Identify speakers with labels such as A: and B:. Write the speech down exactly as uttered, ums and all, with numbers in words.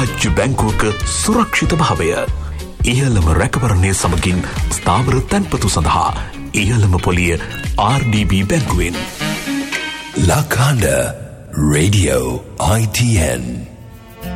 A: රාජ්‍ය බැංකුවක සුරක්ෂිත භාවය. ඉහළම රැකවරණය සමගින් ස්ථාවර තැන්පතු සඳහා ඉහළම පොලිය R D B බැංකුවෙන්.
B: Lakanda Radio I T N